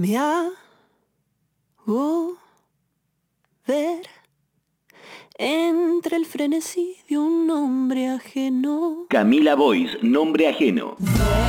Me hago ver entre el frenesí de un hombre ajeno. Camila Boyce, nombre ajeno.